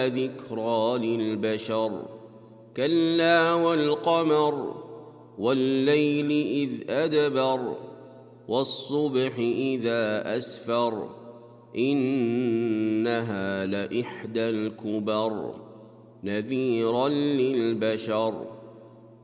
ذكرى للبشر كلا والقمر والليل إذ أدبر والصبح إذا أسفر إنها لإحدى الكبر نذيرا للبشر